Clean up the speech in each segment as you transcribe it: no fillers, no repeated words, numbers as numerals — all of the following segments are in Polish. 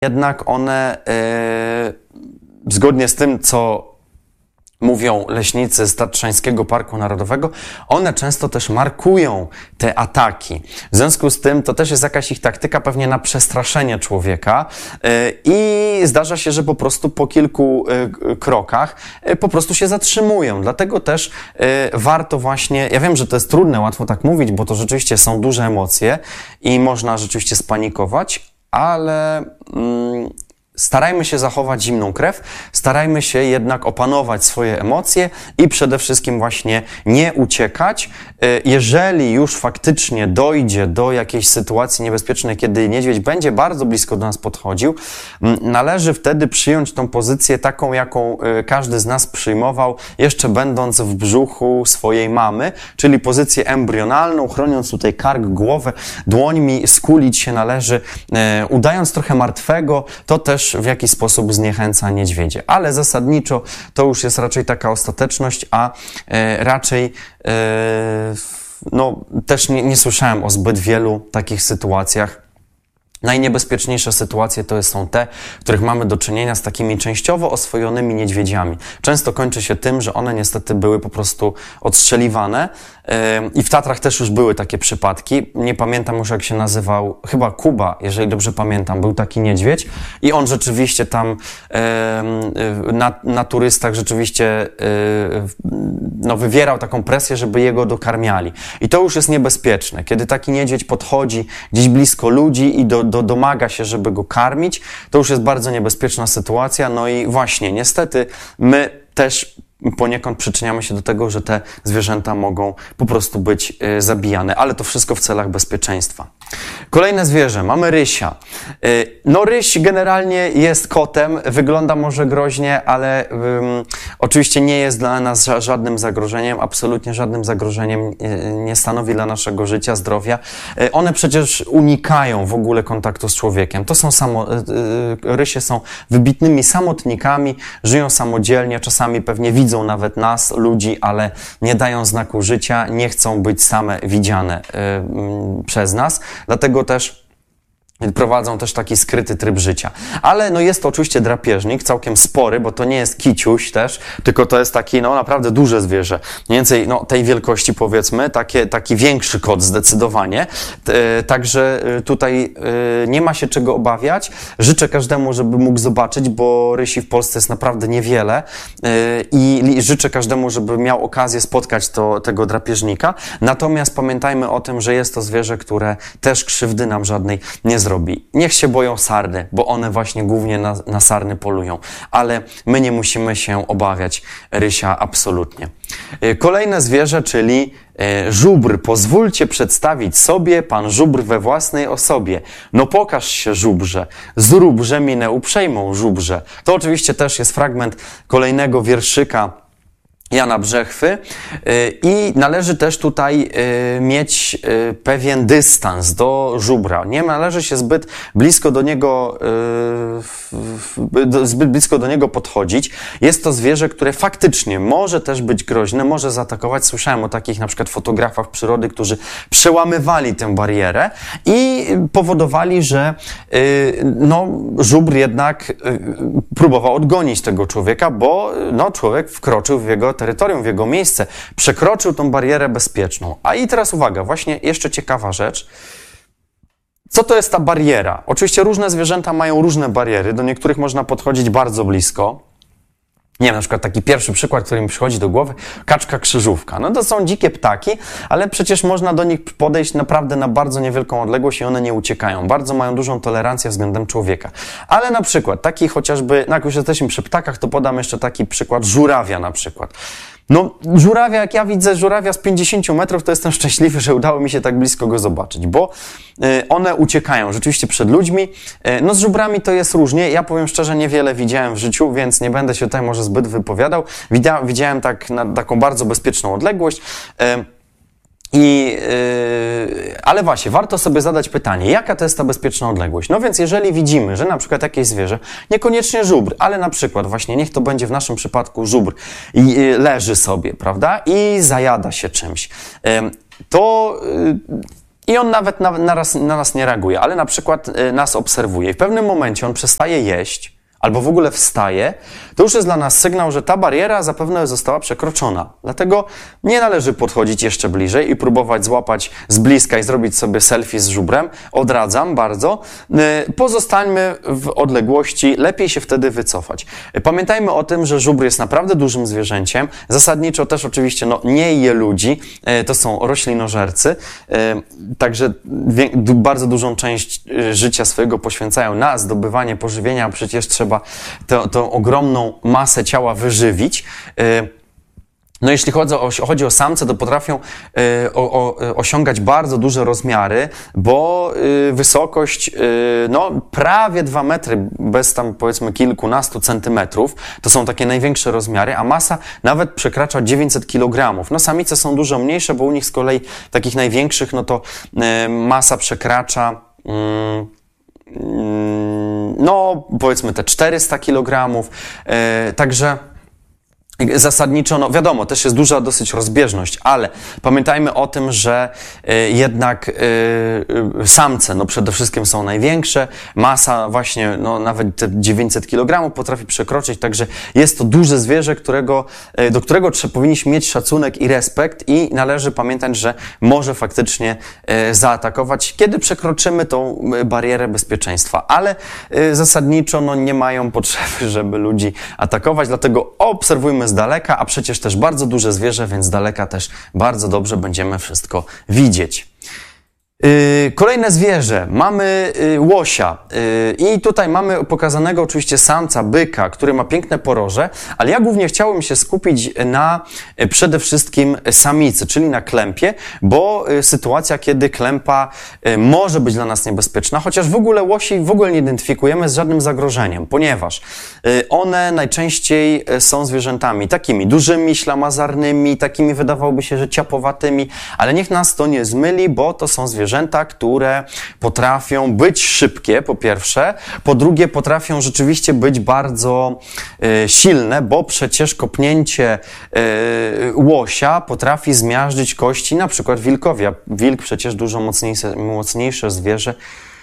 jednak one, zgodnie z tym, co mówią leśnicy z Tatrzańskiego Parku Narodowego, one często też markują te ataki. W związku z tym to też jest jakaś ich taktyka pewnie na przestraszenie człowieka i zdarza się, że po prostu po kilku krokach po prostu się zatrzymują. Dlatego też warto właśnie, ja wiem, że to jest trudne, łatwo tak mówić, bo to rzeczywiście są duże emocje i można rzeczywiście spanikować, ale starajmy się zachować zimną krew, starajmy się jednak opanować swoje emocje i przede wszystkim właśnie nie uciekać. Jeżeli już faktycznie dojdzie do jakiejś sytuacji niebezpiecznej, kiedy niedźwiedź będzie bardzo blisko do nas podchodził, należy wtedy przyjąć tą pozycję taką, jaką każdy z nas przyjmował, jeszcze będąc w brzuchu swojej mamy, czyli pozycję embrionalną, chroniąc tutaj kark, głowę, dłońmi, skulić się należy, udając trochę martwego, to też w jakiś sposób zniechęca niedźwiedzie. Ale zasadniczo to już jest raczej taka ostateczność, a raczej no, też nie słyszałem o zbyt wielu takich sytuacjach. Najniebezpieczniejsze sytuacje to są te, w których mamy do czynienia z takimi częściowo oswojonymi niedźwiedziami. Często kończy się tym, że one niestety były po prostu odstrzeliwane i w Tatrach też już były takie przypadki. Nie pamiętam już, jak się nazywał, chyba Kuba, jeżeli dobrze pamiętam, był taki niedźwiedź i on rzeczywiście tam na turystach rzeczywiście no, wywierał taką presję, żeby jego dokarmiali. I to już jest niebezpieczne. Kiedy taki niedźwiedź podchodzi gdzieś blisko ludzi i domaga się, żeby go karmić, to już jest bardzo niebezpieczna sytuacja. No i właśnie, niestety, my też poniekąd przyczyniamy się do tego, że te zwierzęta mogą po prostu być zabijane, ale to wszystko w celach bezpieczeństwa. Kolejne zwierzę, mamy rysia. No ryś generalnie jest kotem, wygląda może groźnie, ale oczywiście nie jest dla nas żadnym zagrożeniem, absolutnie żadnym zagrożeniem nie stanowi dla naszego życia, zdrowia. One przecież unikają w ogóle kontaktu z człowiekiem. To są rysie są wybitnymi samotnikami, żyją samodzielnie, czasami pewnie widzą nawet nas, ludzi, ale nie dają znaku życia, nie chcą być same widziane przez nas. Dlatego też prowadzą też taki skryty tryb życia. Ale no jest to oczywiście drapieżnik, całkiem spory, bo to nie jest kiciuś też, tylko to jest taki no naprawdę duże zwierzę. Mniej więcej no, tej wielkości powiedzmy, taki większy kot zdecydowanie. Także tutaj nie ma się czego obawiać. Życzę każdemu, żeby mógł zobaczyć, bo rysi w Polsce jest naprawdę niewiele i życzę każdemu, żeby miał okazję spotkać tego drapieżnika. Natomiast pamiętajmy o tym, że jest to zwierzę, które też krzywdy nam żadnej nie zrobi. Niech się boją sarny, bo one właśnie głównie na sarny polują, ale my nie musimy się obawiać rysia absolutnie. Kolejne zwierzę, czyli żubr. Pozwólcie przedstawić sobie pan żubr we własnej osobie. No pokaż się, żubrze, zróbże minę uprzejmą, żubrze. To oczywiście też jest fragment kolejnego wierszyka Jana Brzechwy i należy też tutaj mieć pewien dystans do żubra. Nie należy się zbyt blisko do niego podchodzić. Jest to zwierzę, które faktycznie może też być groźne, może zaatakować. Słyszałem o takich na przykład fotografach przyrody, którzy przełamywali tę barierę i powodowali, że no, żubr jednak próbował odgonić tego człowieka, bo no, człowiek wkroczył w jego terytorium, w jego miejsce, przekroczył tą barierę bezpieczną. A i teraz uwaga, właśnie jeszcze ciekawa rzecz. Co to jest ta bariera? Oczywiście różne zwierzęta mają różne bariery, do niektórych można podchodzić bardzo blisko. Nie wiem, na przykład taki pierwszy przykład, który mi przychodzi do głowy, kaczka krzyżówka. No to są dzikie ptaki, ale przecież można do nich podejść naprawdę na bardzo niewielką odległość i one nie uciekają. Bardzo mają dużą tolerancję względem człowieka. Ale na przykład taki chociażby, no jak już jesteśmy przy ptakach, to podam jeszcze taki przykład żurawia na przykład. No, żurawia, jak ja widzę żurawia z 50 metrów, to jestem szczęśliwy, że udało mi się tak blisko go zobaczyć, bo one uciekają rzeczywiście przed ludźmi. No z żubrami to jest różnie. Ja powiem szczerze, niewiele widziałem w życiu, więc nie będę się tutaj może zbyt wypowiadał. Widziałem tak na taką bardzo bezpieczną odległość. Ale właśnie, warto sobie zadać pytanie, jaka to jest ta bezpieczna odległość? No więc jeżeli widzimy, że na przykład jakieś zwierzę, niekoniecznie żubr, ale na przykład właśnie, niech to będzie w naszym przypadku żubr, leży sobie, prawda, i zajada się czymś, to I on nawet na nas nie reaguje, ale na przykład nas obserwuje. I w pewnym momencie on przestaje jeść, albo w ogóle wstaje, to już jest dla nas sygnał, że ta bariera zapewne została przekroczona. Dlatego nie należy podchodzić jeszcze bliżej i próbować złapać z bliska i zrobić sobie selfie z żubrem. Odradzam bardzo. Pozostańmy w odległości, lepiej się wtedy wycofać. Pamiętajmy o tym, że żubr jest naprawdę dużym zwierzęciem. Zasadniczo też oczywiście nie je ludzi, to są roślinożercy, także bardzo dużą część życia swojego poświęcają na zdobywanie pożywienia, a przecież trzeba tą ogromną masę ciała wyżywić. No jeśli chodzi o samce, to potrafią osiągać bardzo duże rozmiary, bo wysokość prawie 2 metry, bez tam powiedzmy kilkunastu centymetrów, to są takie największe rozmiary, a masa nawet przekracza 900 kg. No samice są dużo mniejsze, bo u nich z kolei takich największych, no to masa przekracza powiedzmy te 400 kg, także zasadniczo, wiadomo, też jest duża dosyć rozbieżność, ale pamiętajmy o tym, że jednak samce, przede wszystkim są największe, masa właśnie, nawet te 900 kg potrafi przekroczyć, także jest to duże zwierzę, do którego powinniśmy mieć szacunek i respekt i należy pamiętać, że może faktycznie zaatakować, kiedy przekroczymy tą barierę bezpieczeństwa, ale zasadniczo, nie mają potrzeby, żeby ludzi atakować, dlatego obserwujmy z daleka, a przecież też bardzo duże zwierzę, więc z daleka też bardzo dobrze będziemy wszystko widzieć. Kolejne zwierzę, mamy łosia i tutaj mamy pokazanego oczywiście samca, byka, który ma piękne poroże, ale ja głównie chciałem się skupić na przede wszystkim samicy, czyli na klępie, bo sytuacja, kiedy klępa może być dla nas niebezpieczna, chociaż w ogóle łosi nie identyfikujemy z żadnym zagrożeniem, ponieważ one najczęściej są zwierzętami takimi dużymi, ślamazarnymi, takimi wydawałoby się, że ciapowatymi, ale niech nas to nie zmyli, bo to są zwierzęta, które potrafią być szybkie, po pierwsze, po drugie potrafią rzeczywiście być bardzo silne, bo przecież kopnięcie łosia potrafi zmiażdżyć kości na przykład wilkowi, a wilk przecież dużo mocniejsze zwierzę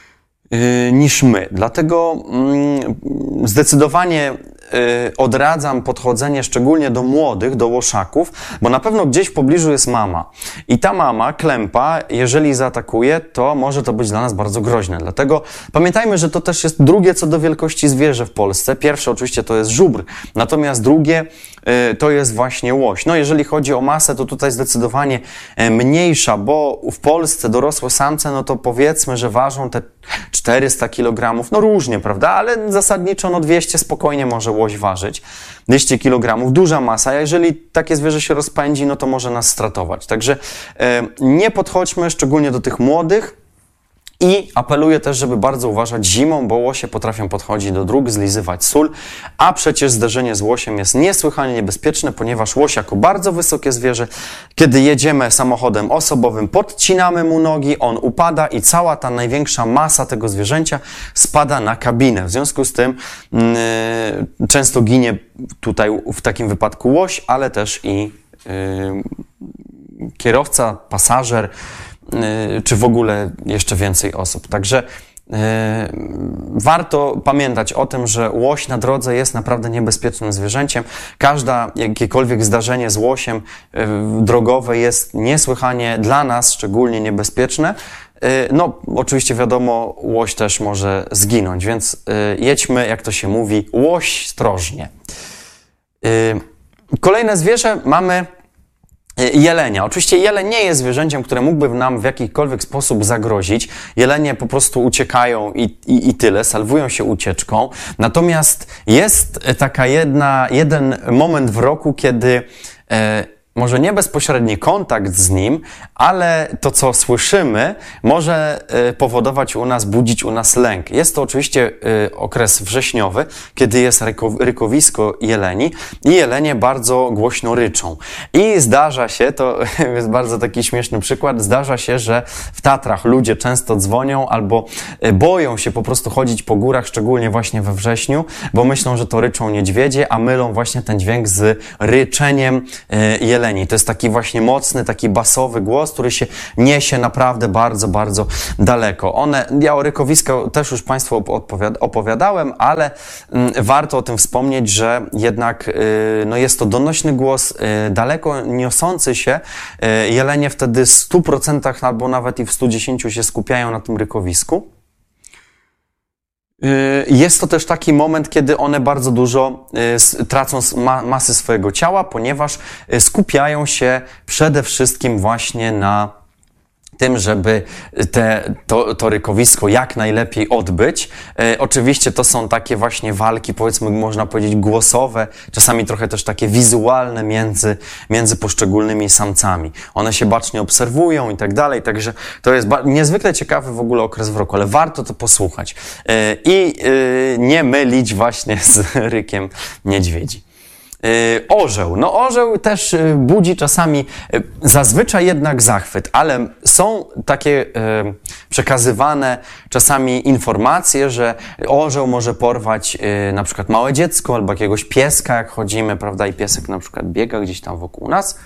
niż my. Dlatego zdecydowanie odradzam podchodzenie szczególnie do młodych, do łoszaków, bo na pewno gdzieś w pobliżu jest mama. I ta mama, klępa, jeżeli zaatakuje, to może to być dla nas bardzo groźne. Dlatego pamiętajmy, że to też jest drugie co do wielkości zwierzę w Polsce. Pierwsze oczywiście to jest żubr, natomiast drugie to jest właśnie łoś. Jeżeli chodzi o masę, to tutaj zdecydowanie mniejsza, bo w Polsce dorosłe samce, to powiedzmy, że ważą te 400 kg, różnie, prawda, ale zasadniczo 200 spokojnie może łoś ważyć, 200 kg, duża masa, a jeżeli takie zwierzę się rozpędzi, to może nas stratować. Także nie podchodźmy szczególnie do tych młodych i apeluję też, żeby bardzo uważać zimą, bo łosie potrafią podchodzić do dróg, zlizywać sól, a przecież zderzenie z łosiem jest niesłychanie niebezpieczne, ponieważ łoś jako bardzo wysokie zwierzę, kiedy jedziemy samochodem osobowym, podcinamy mu nogi, on upada i cała ta największa masa tego zwierzęcia spada na kabinę. W związku z tym często ginie tutaj w takim wypadku łoś, ale też i kierowca, pasażer, czy w ogóle jeszcze więcej osób. Także warto pamiętać o tym, że łoś na drodze jest naprawdę niebezpiecznym zwierzęciem. Jakiekolwiek zdarzenie z łosiem drogowe jest niesłychanie dla nas szczególnie niebezpieczne. Oczywiście wiadomo, łoś też może zginąć, więc jedźmy, jak to się mówi, łoś ostrożnie. Kolejne zwierzę mamy jelenia. Oczywiście jeleń nie jest zwierzęciem, które mógłby nam w jakikolwiek sposób zagrozić. Jelenie po prostu uciekają i tyle, salwują się ucieczką. Natomiast jest jeden moment w roku, kiedy może nie bezpośredni kontakt z nim, ale to, co słyszymy, może budzić u nas lęk. Jest to oczywiście okres wrześniowy, kiedy jest rykowisko jeleni i jelenie bardzo głośno ryczą. I zdarza się, to jest bardzo taki śmieszny przykład, zdarza się, że w Tatrach ludzie często dzwonią albo boją się po prostu chodzić po górach, szczególnie właśnie we wrześniu, bo myślą, że to ryczą niedźwiedzie, a mylą właśnie ten dźwięk z ryczeniem jeleni. jeleni. To jest taki właśnie mocny, taki basowy głos, który się niesie naprawdę bardzo, bardzo daleko. Ja o rykowiskach też już Państwu opowiadałem, ale warto o tym wspomnieć, że jednak no jest to donośny głos, daleko niosący się. Jelenie wtedy w 100% albo nawet i w 110% się skupiają na tym rykowisku. Jest to też taki moment, kiedy one bardzo dużo tracą masy swojego ciała, ponieważ skupiają się przede wszystkim właśnie na tym, żeby to rykowisko jak najlepiej odbyć. Oczywiście to są takie właśnie walki, powiedzmy, można powiedzieć głosowe, czasami trochę też takie wizualne między poszczególnymi samcami. One się bacznie obserwują i tak dalej, także to jest niezwykle ciekawy w ogóle okres w roku, ale warto to posłuchać i nie mylić właśnie z rykiem niedźwiedzi. Orzeł. No orzeł też budzi czasami, zazwyczaj jednak zachwyt, ale są takie przekazywane czasami informacje, że orzeł może porwać na przykład małe dziecko albo jakiegoś pieska, jak chodzimy, prawda, i piesek na przykład biega gdzieś tam wokół nas.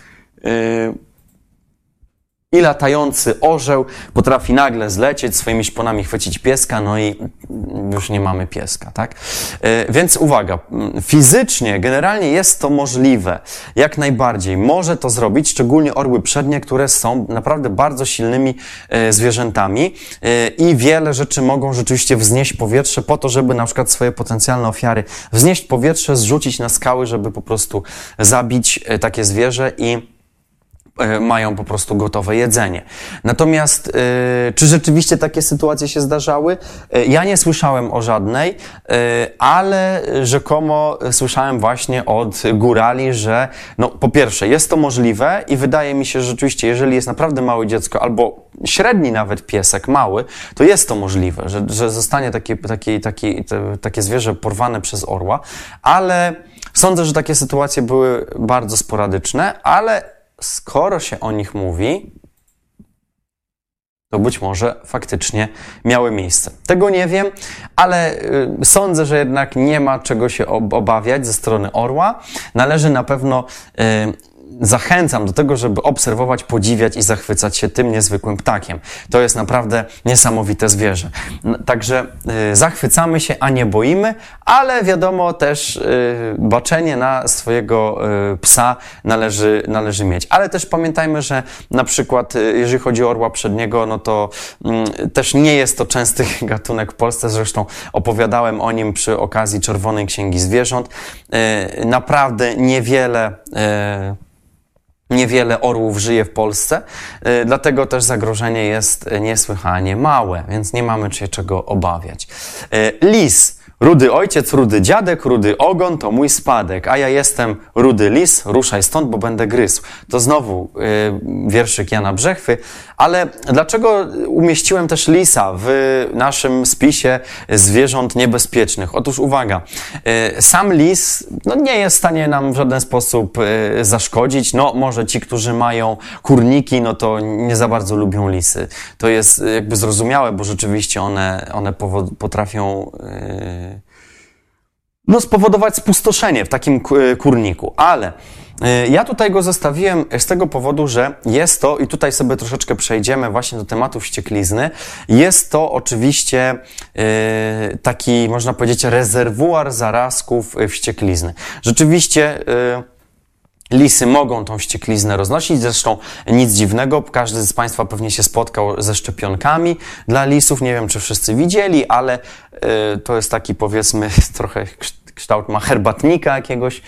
I latający orzeł potrafi nagle zlecieć, swoimi szponami chwycić pieska, no i już nie mamy pieska, tak? Więc uwaga, fizycznie, generalnie jest to możliwe, jak najbardziej. Może to zrobić, szczególnie orły przednie, które są naprawdę bardzo silnymi zwierzętami i wiele rzeczy mogą rzeczywiście wznieść powietrze po to, żeby na przykład swoje potencjalne ofiary wznieść powietrze, zrzucić na skały, żeby po prostu zabić takie zwierzę i mają po prostu gotowe jedzenie. Natomiast czy rzeczywiście takie sytuacje się zdarzały? Ja nie słyszałem o żadnej, ale rzekomo słyszałem właśnie od górali, że no, po pierwsze jest to możliwe i wydaje mi się, że rzeczywiście, jeżeli jest naprawdę małe dziecko albo średni nawet piesek, mały, to jest to możliwe, że zostanie takie zwierzę porwane przez orła, ale sądzę, że takie sytuacje były bardzo sporadyczne, ale skoro się o nich mówi, to być może faktycznie miały miejsce. Tego nie wiem, ale sądzę, że jednak nie ma czego się obawiać ze strony orła. Należy na pewno zachęcam do tego, żeby obserwować, podziwiać i zachwycać się tym niezwykłym ptakiem. To jest naprawdę niesamowite zwierzę. Także zachwycamy się, a nie boimy, ale wiadomo też baczenie na swojego psa należy mieć. Ale też pamiętajmy, że na przykład jeżeli chodzi o orła przedniego, no to też nie jest to częsty gatunek w Polsce. Zresztą opowiadałem o nim przy okazji Czerwonej Księgi Zwierząt. Naprawdę niewiele orłów żyje w Polsce, dlatego też zagrożenie jest niesłychanie małe, więc nie mamy się czego obawiać. Lis. Rudy ojciec, rudy dziadek, rudy ogon to mój spadek, a ja jestem rudy lis, ruszaj stąd, bo będę gryzł. To znowu wierszyk Jana Brzechwy, ale dlaczego umieściłem też lisa w naszym spisie zwierząt niebezpiecznych? Otóż uwaga, sam lis nie jest w stanie nam w żaden sposób zaszkodzić. No może ci, którzy mają kurniki, no to nie za bardzo lubią lisy. To jest jakby zrozumiałe, bo rzeczywiście one potrafią spowodować spustoszenie w takim kurniku, ale ja tutaj go zostawiłem z tego powodu, że jest to, i tutaj sobie troszeczkę przejdziemy właśnie do tematu wścieklizny, jest to oczywiście taki, można powiedzieć, rezerwuar zarazków wścieklizny. Rzeczywiście lisy mogą tą wściekliznę roznosić, zresztą nic dziwnego, każdy z Państwa pewnie się spotkał ze szczepionkami dla lisów, nie wiem, czy wszyscy widzieli, ale to jest taki, powiedzmy, trochę kształt ma herbatnika jakiegoś.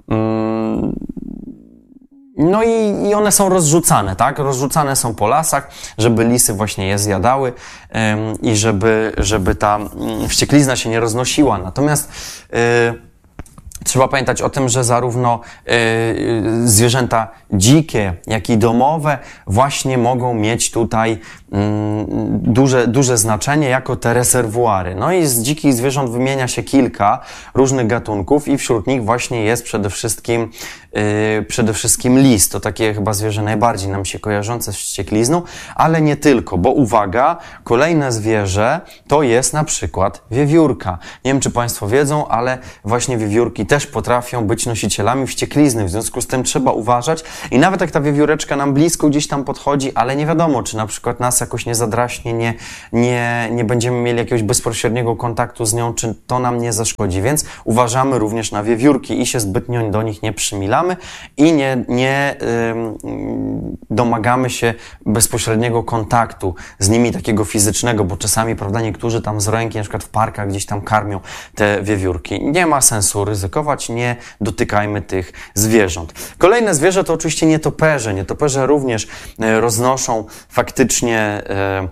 No i one są rozrzucane, tak? Rozrzucane są po lasach, żeby lisy właśnie je zjadały i żeby ta wścieklizna się nie roznosiła. Natomiast trzeba pamiętać o tym, że zarówno zwierzęta dzikie, jak i domowe właśnie mogą mieć tutaj duże znaczenie jako te rezerwuary. No i z dzikich zwierząt wymienia się kilka różnych gatunków i wśród nich właśnie jest przede wszystkim lis. To takie chyba zwierzę najbardziej nam się kojarzące z wścieklizną, ale nie tylko, bo uwaga, kolejne zwierzę to jest na przykład wiewiórka. Nie wiem, czy Państwo wiedzą, ale właśnie wiewiórki też potrafią być nosicielami wścieklizny. W związku z tym trzeba uważać i nawet jak ta wiewióreczka nam blisko gdzieś tam podchodzi, ale nie wiadomo, czy na przykład nas jakoś nie zadraśnie, nie będziemy mieli jakiegoś bezpośredniego kontaktu z nią, czy to nam nie zaszkodzi. Więc uważamy również na wiewiórki i się zbytnio do nich nie przymilamy i nie domagamy się bezpośredniego kontaktu z nimi takiego fizycznego, bo czasami, prawda, niektórzy tam z ręki, na przykład w parkach gdzieś tam karmią te wiewiórki. Nie ma sensu ryzykować, nie dotykajmy tych zwierząt. Kolejne zwierzę to oczywiście nietoperze. Nietoperze również roznoszą faktycznie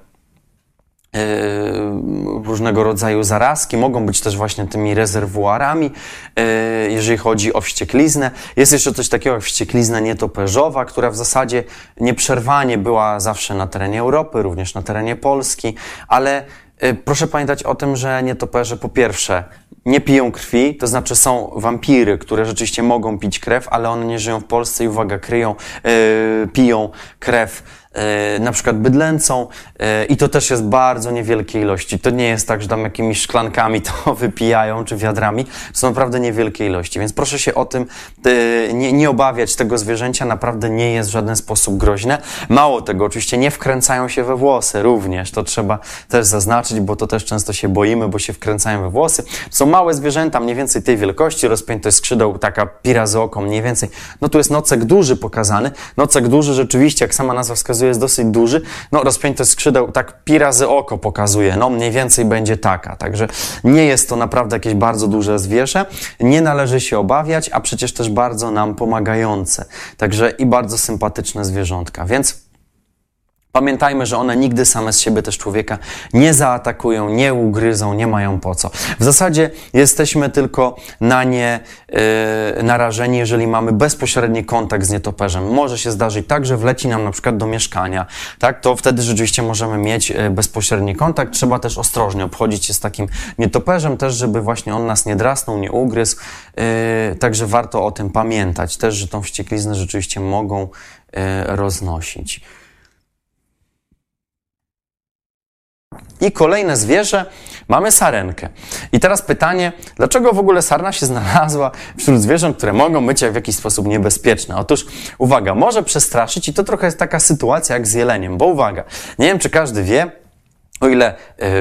różnego rodzaju zarazki, mogą być też właśnie tymi rezerwuarami, jeżeli chodzi o wściekliznę. Jest jeszcze coś takiego jak wścieklizna nietoperzowa, która w zasadzie nieprzerwanie była zawsze na terenie Europy, również na terenie Polski, ale proszę pamiętać o tym, że nietoperze po pierwsze nie piją krwi, to znaczy są wampiry, które rzeczywiście mogą pić krew, ale one nie żyją w Polsce i uwaga, piją krew na przykład bydlęcą i to też jest bardzo niewielkie ilości. To nie jest tak, że tam jakimiś szklankami to wypijają, czy wiadrami. To są naprawdę niewielkie ilości, więc proszę się o tym nie obawiać tego zwierzęcia, naprawdę nie jest w żaden sposób groźne. Mało tego, oczywiście nie wkręcają się we włosy również, to trzeba też zaznaczyć, bo to też często się boimy, bo się wkręcają we włosy. Są małe zwierzęta, mniej więcej tej wielkości, rozpiętość skrzydeł, taka pira z oko, mniej więcej. No tu jest nocek duży pokazany. Nocek duży rzeczywiście, jak sama nazwa wskazuje, jest dosyć duży. No rozpiętość skrzydeł tak pi razy oko pokazuje. No mniej więcej będzie taka. Także nie jest to naprawdę jakieś bardzo duże zwierzę. Nie należy się obawiać, a przecież też bardzo nam pomagające. Także i bardzo sympatyczne zwierzątka. Więc pamiętajmy, że one nigdy same z siebie też człowieka nie zaatakują, nie ugryzą, nie mają po co. W zasadzie jesteśmy tylko na nie narażeni, jeżeli mamy bezpośredni kontakt z nietoperzem. Może się zdarzyć tak, że wleci nam na przykład do mieszkania, tak? To wtedy rzeczywiście możemy mieć bezpośredni kontakt. Trzeba też ostrożnie obchodzić się z takim nietoperzem, też żeby właśnie on nas nie drasnął, nie ugryzł. Także warto o tym pamiętać też, że tą wściekliznę rzeczywiście mogą roznosić. I kolejne zwierzę, mamy sarenkę. I teraz pytanie, dlaczego w ogóle sarna się znalazła wśród zwierząt, które mogą być w jakiś sposób niebezpieczne? Otóż, uwaga, może przestraszyć i to trochę jest taka sytuacja jak z jeleniem, bo uwaga, nie wiem, czy każdy wie, o ile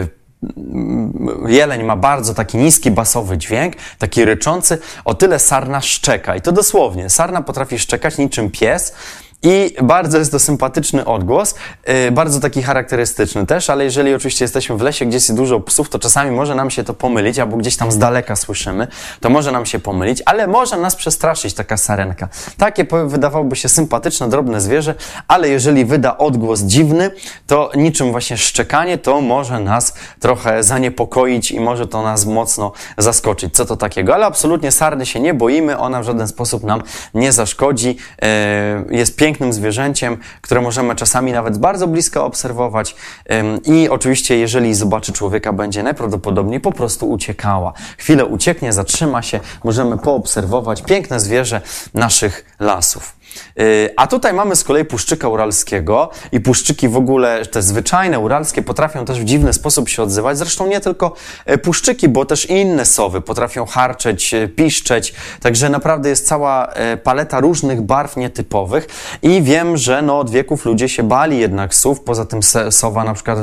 jeleń ma bardzo taki niski, basowy dźwięk, taki ryczący, o tyle sarna szczeka. I to dosłownie, sarna potrafi szczekać niczym pies, i bardzo jest to sympatyczny odgłos, bardzo taki charakterystyczny też, ale jeżeli oczywiście jesteśmy w lesie, gdzie jest dużo psów, to czasami może nam się to pomylić, albo gdzieś tam z daleka słyszymy, to może nam się pomylić, ale może nas przestraszyć taka sarenka. Takie wydawałoby się sympatyczne, drobne zwierzę, ale jeżeli wyda odgłos dziwny, to niczym właśnie szczekanie, to może nas trochę zaniepokoić i może to nas mocno zaskoczyć. Co to takiego? Ale absolutnie sarny się nie boimy, ona w żaden sposób nam nie zaszkodzi, jest pięknym zwierzęciem, które możemy czasami nawet z bardzo bliska obserwować i oczywiście jeżeli zobaczy człowieka, będzie najprawdopodobniej po prostu uciekała. Chwilę ucieknie, zatrzyma się, możemy poobserwować piękne zwierzę naszych lasów. A tutaj mamy z kolei puszczyka uralskiego i puszczyki w ogóle, te zwyczajne uralskie, potrafią też w dziwny sposób się odzywać. Zresztą nie tylko puszczyki, bo też inne sowy potrafią harczeć, piszczeć. Także naprawdę jest cała paleta różnych barw nietypowych i wiem, że no, od wieków ludzie się bali jednak sów. Poza tym sowa na przykład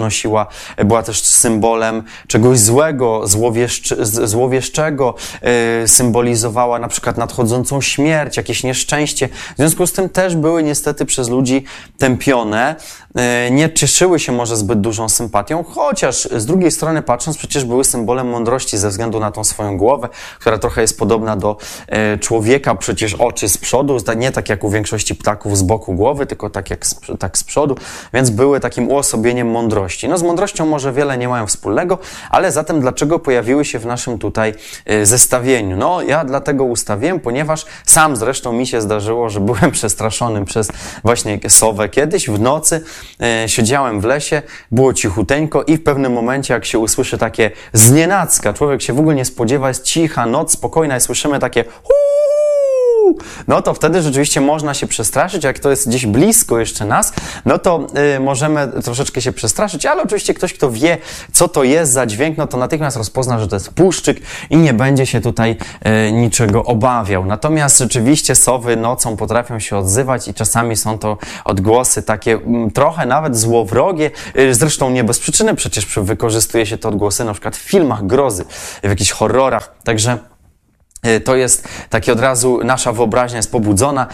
była też symbolem czegoś złego, złowieszczego, symbolizowała na przykład nadchodzącą śmierć, jakieś nieszczęście. W związku z tym też były niestety przez ludzi tępione, nie cieszyły się może zbyt dużą sympatią, chociaż z drugiej strony patrząc przecież były symbolem mądrości ze względu na tą swoją głowę, która trochę jest podobna do człowieka, przecież oczy z przodu, nie tak jak u większości ptaków z boku głowy, tylko tak z przodu, więc były takim uosobieniem mądrości. No z mądrością może wiele nie mają wspólnego, ale zatem dlaczego pojawiły się w naszym tutaj zestawieniu? No ja dlatego ustawiłem, ponieważ sam zresztą mi się zdarzyło, że byłem przestraszony przez właśnie sowę kiedyś w nocy, siedziałem w lesie, było cichuteńko i w pewnym momencie jak się usłyszy takie znienacka, człowiek się w ogóle nie spodziewa, jest cicha noc, spokojna i słyszymy takie no to wtedy rzeczywiście można się przestraszyć, jak to jest gdzieś blisko jeszcze nas, no to możemy troszeczkę się przestraszyć, ale oczywiście ktoś, kto wie, co to jest za dźwięk, no to natychmiast rozpozna, że to jest puszczyk i nie będzie się tutaj niczego obawiał. Natomiast rzeczywiście sowy nocą potrafią się odzywać i czasami są to odgłosy takie trochę nawet złowrogie, zresztą nie bez przyczyny, przecież wykorzystuje się te odgłosy na przykład w filmach grozy, w jakichś horrorach, także to jest takie od razu, nasza wyobraźnia jest pobudzona,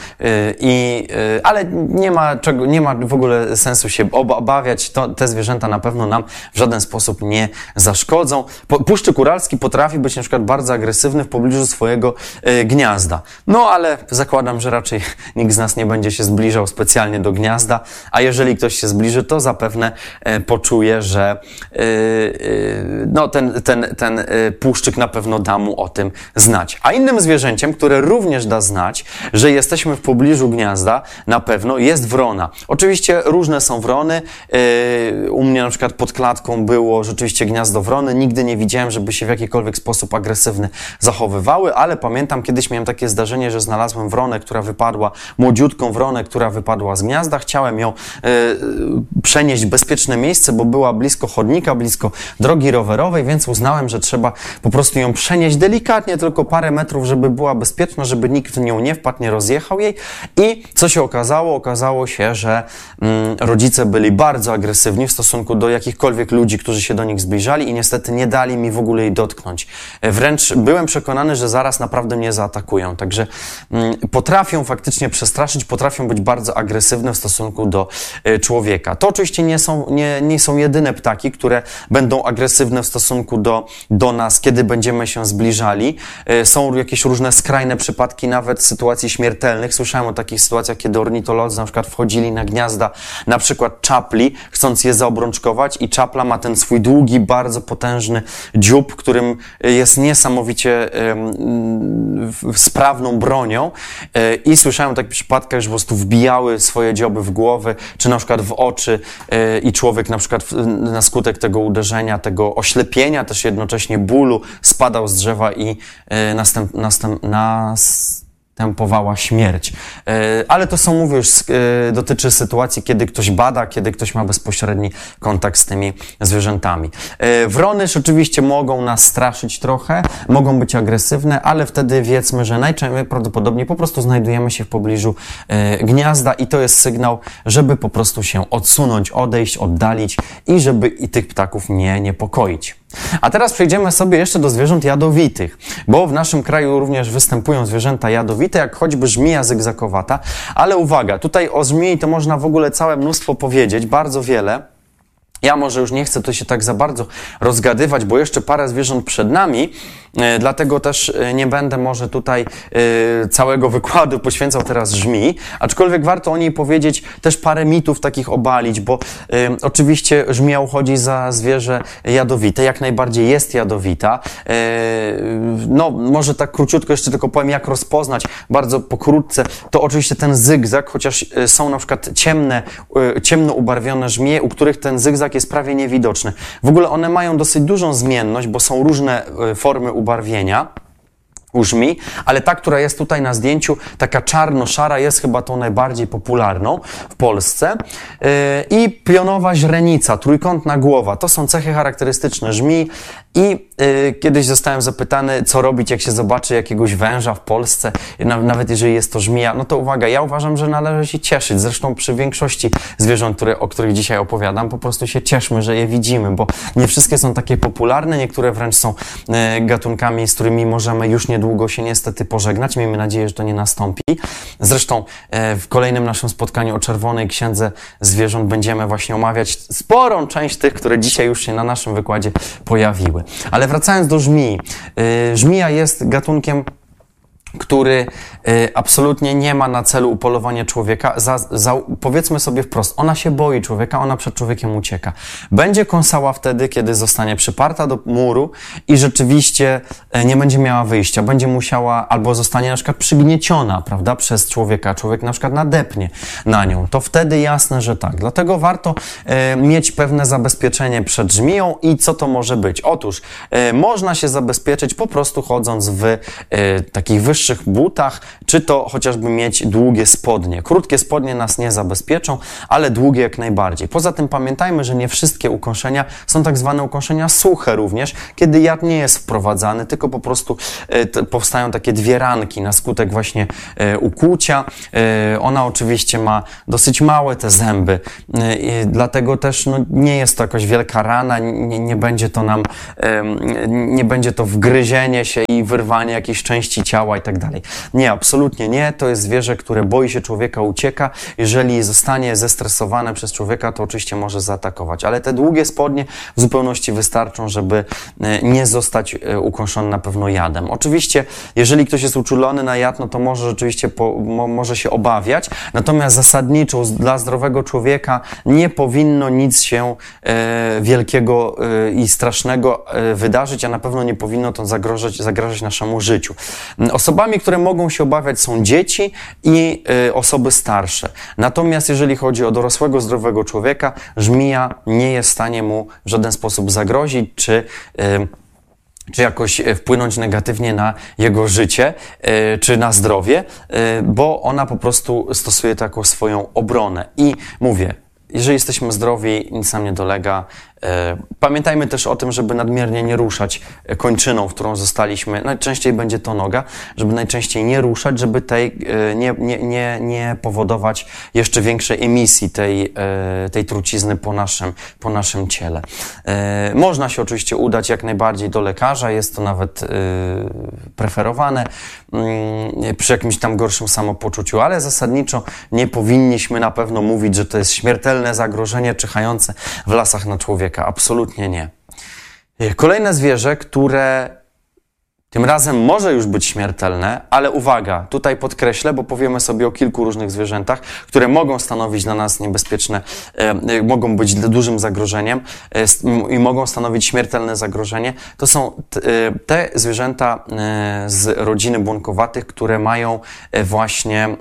ale nie ma w ogóle sensu się obawiać. Te zwierzęta na pewno nam w żaden sposób nie zaszkodzą. Puszczyk uralski potrafi być na przykład bardzo agresywny w pobliżu swojego gniazda. No ale zakładam, że raczej nikt z nas nie będzie się zbliżał specjalnie do gniazda, a jeżeli ktoś się zbliży, to zapewne poczuje, że no, ten puszczyk na pewno da mu o tym znać. A innym zwierzęciem, które również da znać, że jesteśmy w pobliżu gniazda, na pewno jest wrona. Oczywiście różne są wrony. U mnie na przykład pod klatką było rzeczywiście gniazdo wrony. Nigdy nie widziałem, żeby się w jakikolwiek sposób agresywny zachowywały, ale pamiętam, kiedyś miałem takie zdarzenie, że znalazłem wronę, która wypadła, młodziutką wronę, która wypadła z gniazda. Chciałem ją przenieść w bezpieczne miejsce, bo była blisko chodnika, blisko drogi rowerowej, więc uznałem, że trzeba po prostu ją przenieść delikatnie, tylko parę metrów, żeby była bezpieczna, żeby nikt w nią nie wpadł, nie rozjechał jej. I co się okazało? Okazało się, że rodzice byli bardzo agresywni w stosunku do jakichkolwiek ludzi, którzy się do nich zbliżali i niestety nie dali mi w ogóle jej dotknąć. Wręcz byłem przekonany, że zaraz naprawdę mnie zaatakują. Także potrafią faktycznie przestraszyć, potrafią być bardzo agresywne w stosunku do człowieka. To oczywiście nie są jedyne ptaki, które będą agresywne w stosunku do nas, kiedy będziemy się zbliżali. Są jakieś różne skrajne przypadki, nawet sytuacji śmiertelnych. Słyszałem o takich sytuacjach, kiedy ornitolodzy na przykład wchodzili na gniazda na przykład czapli, chcąc je zaobrączkować i czapla ma ten swój długi, bardzo potężny dziób, którym jest niesamowicie sprawną bronią i słyszałem o takich przypadkach, że po prostu wbijały swoje dzioby w głowę, czy na przykład w oczy i człowiek na przykład na skutek tego uderzenia, tego oślepienia, też jednocześnie bólu, spadał z drzewa i następowała śmierć. Ale to są, mówię już, dotyczy sytuacji, kiedy ktoś bada, kiedy ktoś ma bezpośredni kontakt z tymi zwierzętami. Wrony rzeczywiście mogą nas straszyć trochę, mogą być agresywne, ale wtedy wiedzmy, że najprawdopodobniej po prostu znajdujemy się w pobliżu gniazda i to jest sygnał, żeby po prostu się odsunąć, odejść, oddalić i żeby i tych ptaków nie niepokoić. A teraz przejdziemy sobie jeszcze do zwierząt jadowitych, bo w naszym kraju również występują zwierzęta jadowite, jak choćby żmija zygzakowata, ale uwaga, tutaj o żmii to można w ogóle całe mnóstwo powiedzieć, bardzo wiele. Ja może już nie chcę tu się tak za bardzo rozgadywać, bo jeszcze parę zwierząt przed nami, dlatego też nie będę może tutaj całego wykładu poświęcał teraz żmii, aczkolwiek warto o niej powiedzieć, też parę mitów takich obalić, bo oczywiście żmija uchodzi za zwierzę jadowite, jak najbardziej jest jadowita. No może tak króciutko jeszcze tylko powiem, jak rozpoznać, bardzo pokrótce, to oczywiście ten zygzak, chociaż są na przykład ciemno ubarwione żmije, u których ten zygzak jest prawie niewidoczny. W ogóle one mają dosyć dużą zmienność, bo są różne formy ubarwienia u żmi, ale ta, która jest tutaj na zdjęciu, taka czarno-szara, jest chyba tą najbardziej popularną w Polsce. I pionowa źrenica, trójkątna głowa, to są cechy charakterystyczne żmi i kiedyś zostałem zapytany, co robić, jak się zobaczy jakiegoś węża w Polsce, nawet jeżeli jest to żmija, no to uwaga, ja uważam, że należy się cieszyć, zresztą przy większości zwierząt, o których dzisiaj opowiadam, po prostu się cieszmy, że je widzimy, bo nie wszystkie są takie popularne, niektóre wręcz są gatunkami, z którymi możemy już niedługo się niestety pożegnać. Miejmy nadzieję, że to nie nastąpi. Zresztą w kolejnym naszym spotkaniu o Czerwonej Księdze Zwierząt będziemy właśnie omawiać sporą część tych, które dzisiaj już się na naszym wykładzie pojawiły. Ale wracając do żmii. Żmija jest gatunkiem, który absolutnie nie ma na celu upolowania człowieka. Powiedzmy sobie wprost, ona się boi człowieka, ona przed człowiekiem ucieka. Będzie kąsała wtedy, kiedy zostanie przyparta do muru i rzeczywiście nie będzie miała wyjścia. Będzie musiała, albo zostanie na przykład przygnieciona, prawda, przez człowieka. Człowiek na przykład nadepnie na nią. To wtedy jasne, że tak. Dlatego warto mieć pewne zabezpieczenie przed żmiją i co to może być? Otóż można się zabezpieczyć po prostu chodząc w takich wyższych wyższych butach, czy to chociażby mieć długie spodnie. Krótkie spodnie nas nie zabezpieczą, ale długie jak najbardziej. Poza tym pamiętajmy, że nie wszystkie ukąszenia są tak zwane ukąszenia suche również, kiedy jad nie jest wprowadzany, tylko po prostu powstają takie dwie ranki na skutek właśnie ukłucia. Ona oczywiście ma dosyć małe te zęby, dlatego też nie jest to jakaś wielka rana, nie będzie to nam, nie będzie to wgryzienie się i wyrwanie jakiejś części ciała i tak dalej. Nie, absolutnie nie. To jest zwierzę, które boi się człowieka, ucieka. Jeżeli zostanie zestresowane przez człowieka, to oczywiście może zaatakować. Ale te długie spodnie w zupełności wystarczą, żeby nie zostać ukąszony na pewno jadem. Oczywiście, jeżeli ktoś jest uczulony na jad, no to może rzeczywiście może się obawiać. Natomiast zasadniczo dla zdrowego człowieka nie powinno nic się wielkiego i strasznego wydarzyć, a na pewno nie powinno to zagrażać naszemu życiu. Osobami, które mogą się obawiać, są dzieci i osoby starsze. Natomiast jeżeli chodzi o dorosłego, zdrowego człowieka, żmija nie jest w stanie mu w żaden sposób zagrozić, czy jakoś wpłynąć negatywnie na jego życie, czy na zdrowie, bo ona po prostu stosuje taką swoją obronę. I mówię, jeżeli jesteśmy zdrowi, nic nam nie dolega. Pamiętajmy też o tym, żeby nadmiernie nie ruszać kończyną, w którą zostaliśmy. Najczęściej będzie to noga, żeby najczęściej nie ruszać, żeby nie powodować jeszcze większej emisji tej trucizny po naszym ciele. Można się oczywiście udać jak najbardziej do lekarza, jest to nawet preferowane przy jakimś tam gorszym samopoczuciu, ale zasadniczo nie powinniśmy na pewno mówić, że to jest śmiertelne zagrożenie czyhające w lasach na człowieka. Absolutnie nie. Kolejne zwierzę, które tym razem może już być śmiertelne, ale uwaga, tutaj podkreślę, bo powiemy sobie o kilku różnych zwierzętach, które mogą stanowić dla nas niebezpieczne, mogą być dużym zagrożeniem i mogą stanowić śmiertelne zagrożenie. To są te zwierzęta z rodziny błonkowatych, które mają właśnie,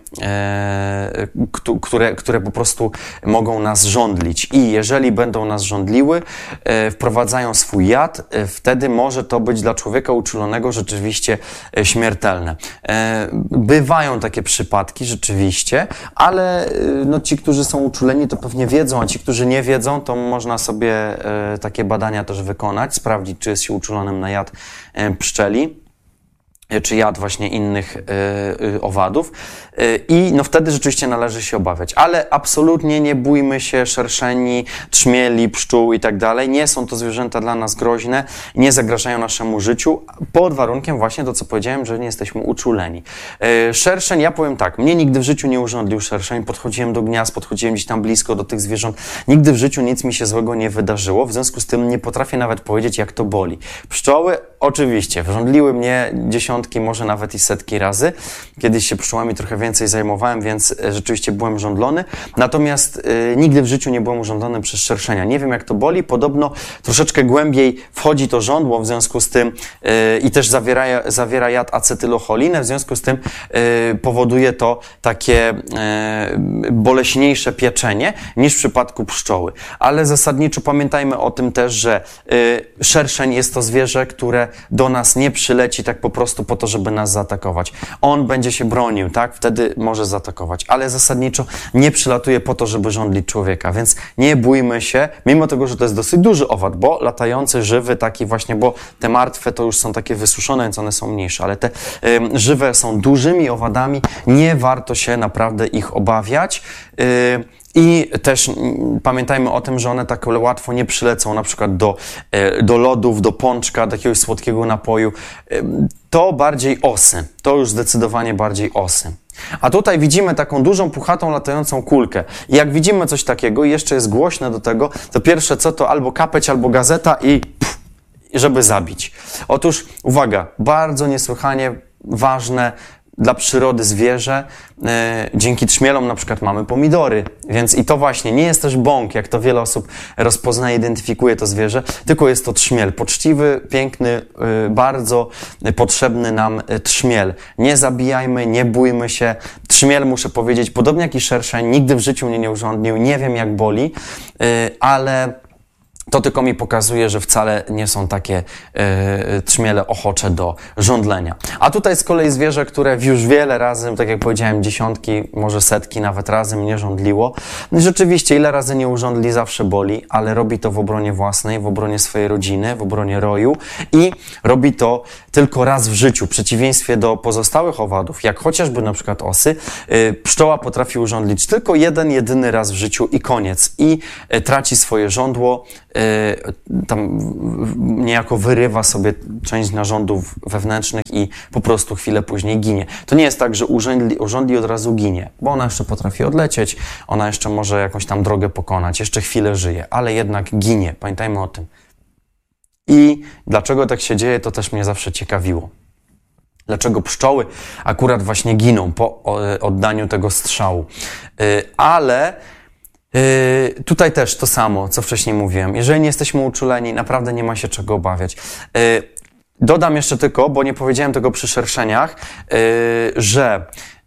które po prostu mogą nas żądlić. I jeżeli będą nas żądliły, wprowadzają swój jad, wtedy może to być dla człowieka uczulonego rzeczywiście śmiertelne. Bywają takie przypadki rzeczywiście, ale ci, którzy są uczuleni, to pewnie wiedzą, a ci, którzy nie wiedzą, to można sobie takie badania też wykonać, sprawdzić, czy jest się uczulonym na jad pszczeli, czy jad właśnie innych owadów i wtedy rzeczywiście należy się obawiać. Ale absolutnie nie bójmy się szerszeni, trzmieli, pszczół i tak dalej. Nie są to zwierzęta dla nas groźne, nie zagrażają naszemu życiu, pod warunkiem właśnie to, co powiedziałem, że nie jesteśmy uczuleni. Szerszeń, ja powiem tak, mnie nigdy w życiu nie urządlił szerszeń, podchodziłem do gniazd, podchodziłem gdzieś tam blisko do tych zwierząt, nigdy w życiu nic mi się złego nie wydarzyło, w związku z tym nie potrafię nawet powiedzieć, jak to boli. Pszczoły oczywiście żądliły mnie dziesiątki, może nawet i setki razy. Kiedyś się pszczołami trochę więcej zajmowałem, więc rzeczywiście byłem żądlony. Natomiast nigdy w życiu nie byłem urządzony przez szerszenia. Nie wiem, jak to boli. Podobno troszeczkę głębiej wchodzi to żądło, w związku z tym i też zawiera jad acetylocholinę, w związku z tym powoduje to takie boleśniejsze pieczenie niż w przypadku pszczoły. Ale zasadniczo pamiętajmy o tym też, że szerszeń jest to zwierzę, które do nas nie przyleci tak po prostu po to, żeby nas zaatakować. On będzie się bronił, tak? Wtedy może zaatakować, ale zasadniczo nie przylatuje po to, żeby żądlić człowieka, więc nie bójmy się, mimo tego, że to jest dosyć duży owad, bo latający, żywy taki właśnie, bo te martwe to już są takie wysuszone, więc one są mniejsze, ale te żywe są dużymi owadami, nie warto się naprawdę ich obawiać. I też pamiętajmy o tym, że one tak łatwo nie przylecą na przykład do lodów, do pączka, do jakiegoś słodkiego napoju. To bardziej osy. To już zdecydowanie bardziej osy. A tutaj widzimy taką dużą, puchatą, latającą kulkę. I jak widzimy coś takiego i jeszcze jest głośne do tego, to pierwsze co to albo kapeć, albo gazeta i żeby zabić. Otóż, uwaga, bardzo niesłychanie ważne dla przyrody zwierzę. Dzięki trzmielom na przykład mamy pomidory, więc i to właśnie nie jest też bąk, jak to wiele osób rozpoznaje, identyfikuje to zwierzę, tylko jest to trzmiel. Poczciwy, piękny, bardzo potrzebny nam trzmiel. Nie zabijajmy, nie bójmy się. Trzmiel, muszę powiedzieć, podobnie jak i szerszeń, nigdy w życiu mnie nie urządnił, nie wiem jak boli, ale To tylko mi pokazuje, że wcale nie są takie trzmiele ochocze do żądlenia. A tutaj z kolei zwierzę, które już wiele razy, tak jak powiedziałem, dziesiątki, może setki nawet razy mnie żądliło. Rzeczywiście, ile razy nie urządli, zawsze boli, ale robi to w obronie własnej, w obronie swojej rodziny, w obronie roju i robi to tylko raz w życiu. W przeciwieństwie do pozostałych owadów, jak chociażby na przykład osy, pszczoła potrafi urządlić tylko jedyny raz w życiu i koniec. I traci swoje żądło, tam niejako wyrywa sobie część narządów wewnętrznych i po prostu chwilę później ginie. To nie jest tak, że urządli od razu ginie, bo ona jeszcze potrafi odlecieć, ona jeszcze może jakąś tam drogę pokonać, jeszcze chwilę żyje, ale jednak ginie. Pamiętajmy o tym. I dlaczego tak się dzieje, to też mnie zawsze ciekawiło. Dlaczego pszczoły akurat właśnie giną po oddaniu tego strzału. Ale tutaj też to samo, co wcześniej mówiłem. Jeżeli nie jesteśmy uczuleni, naprawdę nie ma się czego obawiać. Dodam jeszcze tylko, bo nie powiedziałem tego przy szerszeniach, że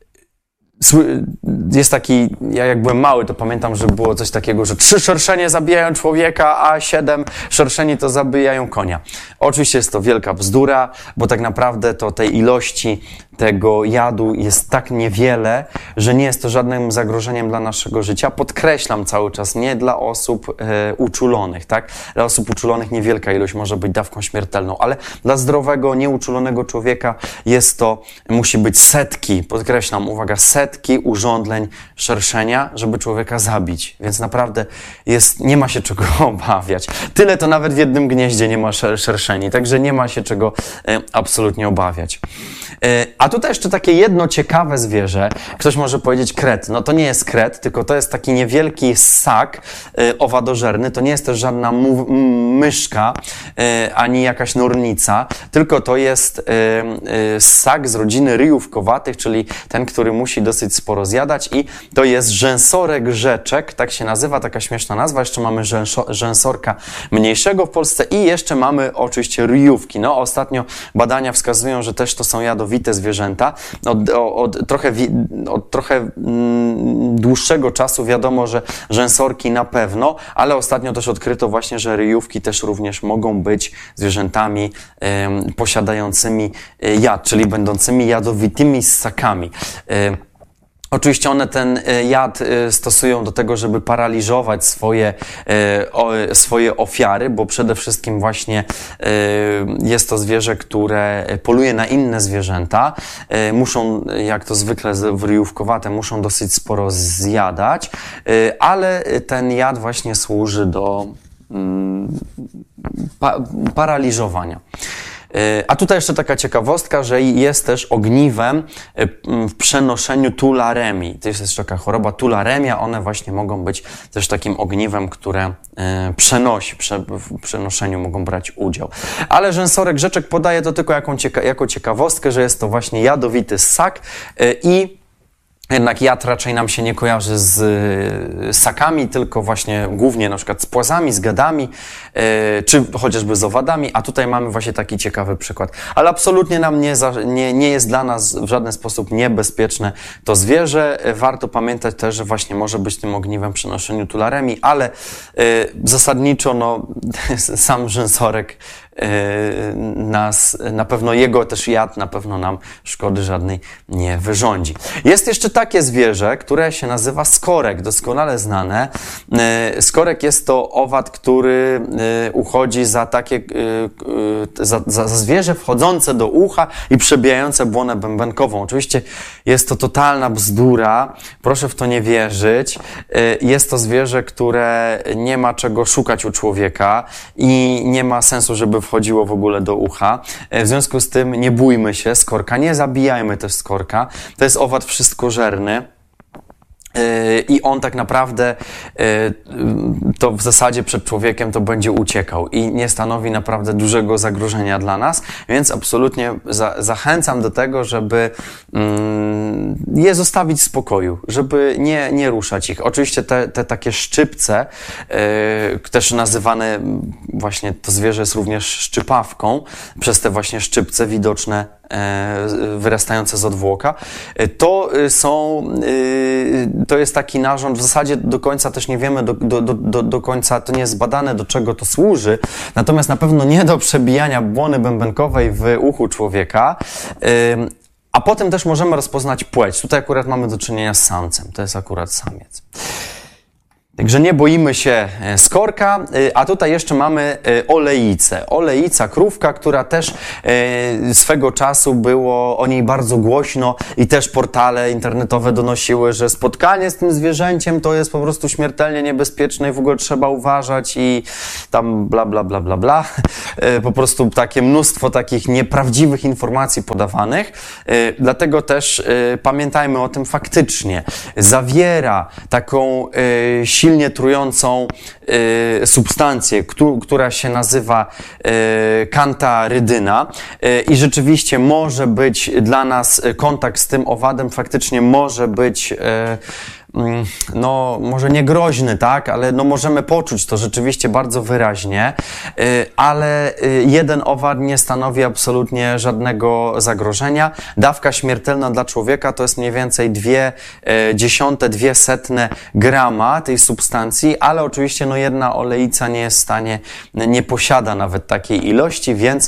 jest taki, ja jak byłem mały, to pamiętam, że było coś takiego, że 3 szerszenie zabijają człowieka, a 7 szerszeni to zabijają konia. Oczywiście jest to wielka bzdura, bo tak naprawdę to tej ilości tego jadu jest tak niewiele, że nie jest to żadnym zagrożeniem dla naszego życia. Podkreślam cały czas, nie dla osób uczulonych, tak? Dla osób uczulonych niewielka ilość może być dawką śmiertelną, ale dla zdrowego, nieuczulonego człowieka musi być setki, podkreślam, uwaga, setki urządleń szerszenia, żeby człowieka zabić. Więc naprawdę nie ma się czego obawiać. Tyle to nawet w jednym gnieździe nie ma szerszeni, także nie ma się czego absolutnie obawiać. A tutaj jeszcze takie jedno ciekawe zwierzę. Ktoś może powiedzieć kret. No to nie jest kret, tylko to jest taki niewielki ssak owadożerny. To nie jest też żadna myszka, ani jakaś nornica, tylko to jest ssak z rodziny ryjówkowatych, czyli ten, który musi dosyć sporo zjadać i to jest rzęsorek rzeczek, tak się nazywa, taka śmieszna nazwa. Jeszcze mamy rzęsorka mniejszego w Polsce i jeszcze mamy oczywiście ryjówki. No ostatnio badania wskazują, że też to są jadowite zwierzęta. Od trochę dłuższego czasu wiadomo, że rzęsorki na pewno, ale ostatnio też odkryto właśnie, że ryjówki też również mogą być zwierzętami posiadającymi jad, czyli będącymi jadowitymi ssakami. Oczywiście one ten jad stosują do tego, żeby paraliżować swoje ofiary, bo przede wszystkim właśnie jest to zwierzę, które poluje na inne zwierzęta. Muszą, jak to zwykle ryjówkowate, muszą dosyć sporo zjadać, ale ten jad właśnie służy do paraliżowania. A tutaj jeszcze taka ciekawostka, że jest też ogniwem w przenoszeniu tularemii. To jest jeszcze taka choroba tularemia. One właśnie mogą być też takim ogniwem, które w przenoszeniu mogą brać udział. Ale rzęsorek rzeczek podaje to tylko jako ciekawostkę, że jest to właśnie jadowity ssak i jednak jad raczej nam się nie kojarzy z ssakami, tylko właśnie głównie na przykład z płazami, z gadami, czy chociażby z owadami, a tutaj mamy właśnie taki ciekawy przykład. Ale absolutnie nam nie jest dla nas w żaden sposób niebezpieczne to zwierzę. Warto pamiętać też, że właśnie może być tym ogniwem przy noszeniu tularemii, ale zasadniczo sam rzęsorek na pewno jego też jad na pewno nam szkody żadnej nie wyrządzi. Jest jeszcze takie zwierzę, które się nazywa skorek, doskonale znane. Skorek jest to owad, który uchodzi za zwierzę wchodzące do ucha i przebijające błonę bębenkową. Oczywiście jest to totalna bzdura, proszę w to nie wierzyć. Jest to zwierzę, które nie ma czego szukać u człowieka i nie ma sensu, żeby wchodziło w ogóle do ucha. W związku z tym nie bójmy się skorka, nie zabijajmy też skorka. To jest owad wszystkożerny. I on tak naprawdę to w zasadzie przed człowiekiem to będzie uciekał i nie stanowi naprawdę dużego zagrożenia dla nas, więc absolutnie zachęcam do tego, żeby je zostawić w spokoju, żeby nie ruszać ich. Oczywiście te takie szczypce, też nazywane właśnie to zwierzę jest również szczypawką, przez te właśnie szczypce widoczne wyrastające z odwłoka. To jest taki narząd, w zasadzie do końca też nie wiemy, do końca to nie jest zbadane, do czego to służy, natomiast na pewno nie do przebijania błony bębenkowej w uchu człowieka. A potem też możemy rozpoznać płeć. Tutaj akurat mamy do czynienia z samcem. To jest akurat samiec. Także nie boimy się skorka, a tutaj jeszcze mamy olejicę. Olejca, krówka, która też swego czasu było o niej bardzo głośno i też portale internetowe donosiły, że spotkanie z tym zwierzęciem to jest po prostu śmiertelnie niebezpieczne i w ogóle trzeba uważać i tam bla, bla, bla, bla, bla. Po prostu takie mnóstwo takich nieprawdziwych informacji podawanych. Dlatego też pamiętajmy o tym faktycznie. Zawiera taką silnie trującą substancję, która się nazywa kantarydyna i rzeczywiście może być dla nas kontakt z tym owadem, faktycznie może być no może nie groźny, tak, ale no możemy poczuć to rzeczywiście bardzo wyraźnie, ale jeden owad nie stanowi absolutnie żadnego zagrożenia. Dawka śmiertelna dla człowieka to jest mniej więcej 0,2 grama tej substancji, ale oczywiście no jedna olejca nie jest w stanie, nie posiada nawet takiej ilości, więc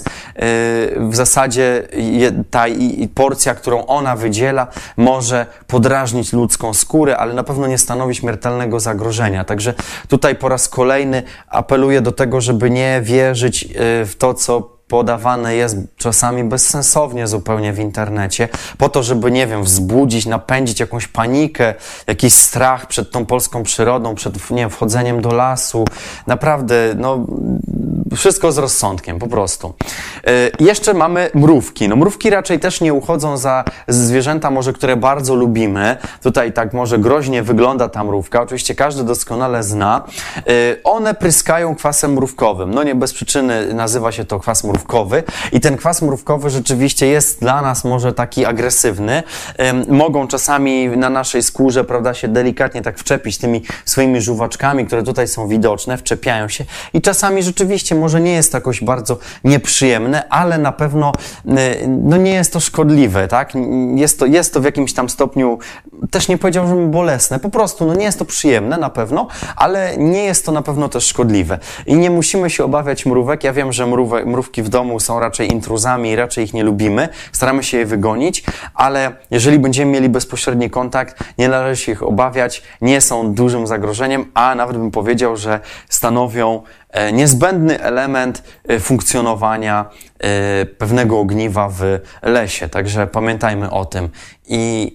w zasadzie ta porcja, którą ona wydziela, może podrażnić ludzką skórę, ale na pewno nie stanowi śmiertelnego zagrożenia. Także tutaj po raz kolejny apeluję do tego, żeby nie wierzyć w to, co podawane jest czasami bezsensownie zupełnie w internecie, po to, żeby, nie wiem, wzbudzić, napędzić jakąś panikę, jakiś strach przed tą polską przyrodą, przed, nie wiem, wchodzeniem do lasu. Naprawdę, no, wszystko z rozsądkiem, po prostu. Jeszcze mamy mrówki. No, mrówki raczej też nie uchodzą za zwierzęta, może, które bardzo lubimy. Tutaj tak może groźnie wygląda ta mrówka. Oczywiście każdy doskonale zna. One pryskają kwasem mrówkowym. No nie bez przyczyny nazywa się to kwas mrówkowy. I ten kwas mrówkowy rzeczywiście jest dla nas może taki agresywny. Mogą czasami na naszej skórze, prawda, się delikatnie tak wczepić tymi swoimi żuwaczkami, które tutaj są widoczne, wczepiają się i czasami rzeczywiście może nie jest to jakoś bardzo nieprzyjemne, ale na pewno no nie jest to szkodliwe, tak? Jest to w jakimś tam stopniu, też nie powiedziałbym bolesne, po prostu no nie jest to przyjemne na pewno, ale nie jest to na pewno też szkodliwe. I nie musimy się obawiać mrówek. Ja wiem, że mrówki w domu są raczej intruzami i raczej ich nie lubimy. Staramy się je wygonić, ale jeżeli będziemy mieli bezpośredni kontakt, nie należy się ich obawiać, nie są dużym zagrożeniem, a nawet bym powiedział, że stanowią niezbędny element funkcjonowania pewnego ogniwa w lesie. Także pamiętajmy o tym. I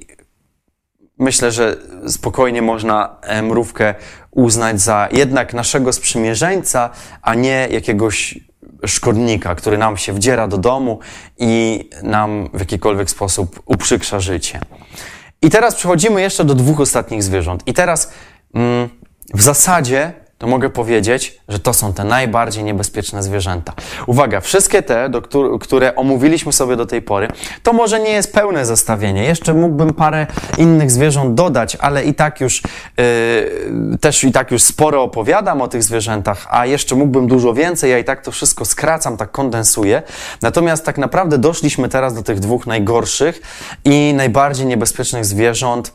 myślę, że spokojnie można mrówkę uznać za jednak naszego sprzymierzeńca, a nie jakiegoś szkodnika, który nam się wdziera do domu i nam w jakikolwiek sposób uprzykrza życie. I teraz przechodzimy jeszcze do 2 ostatnich zwierząt. I teraz w zasadzie to mogę powiedzieć, że to są te najbardziej niebezpieczne zwierzęta. Uwaga, wszystkie te, które omówiliśmy sobie do tej pory, to może nie jest pełne zestawienie. Jeszcze mógłbym parę innych zwierząt dodać, ale i tak już sporo opowiadam o tych zwierzętach, a jeszcze mógłbym dużo więcej, ja i tak to wszystko skracam, tak kondensuję. Natomiast tak naprawdę doszliśmy teraz do tych 2 najgorszych i najbardziej niebezpiecznych zwierząt.